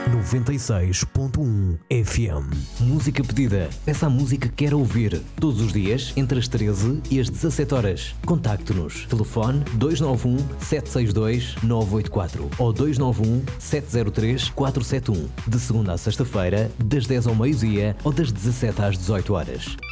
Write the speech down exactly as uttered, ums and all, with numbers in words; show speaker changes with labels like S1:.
S1: noventa e seis ponto um F M. Música pedida. Peça a música que quer ouvir. Todos os dias, entre as treze e as dezassete horas. Contacte-nos. Telefone dois nove um, sete seis dois, nove oito quatro ou dois nove um, sete zero três, quatro sete um. De segunda a sexta-feira, das dez ao meio-dia ou das dezassete às dezoito horas.